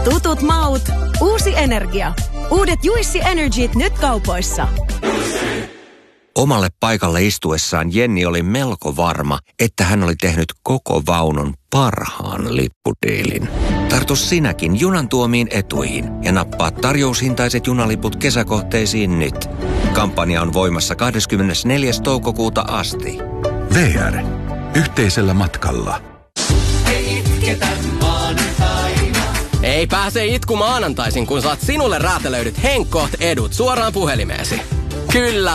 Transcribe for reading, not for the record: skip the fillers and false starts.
Tutut maut, uusi energia. Uudet Juissi Energyt nyt kaupoissa. Omalle paikalle istuessaan Jenni oli melko varma, että hän oli tehnyt koko vaunun parhaan lippudiilin. Tartu sinäkin junan tuomiin etuihin ja nappaa tarjoushintaiset junaliput kesäkohteisiin nyt. Kampanja on voimassa 24. toukokuuta asti. VR. Yhteisellä matkalla. Ei itketä maanantaina. Ei pääse itku maanantaisin, kun saat sinulle räätälöidyt Henkkoht edut suoraan puhelimeesi. Kyllä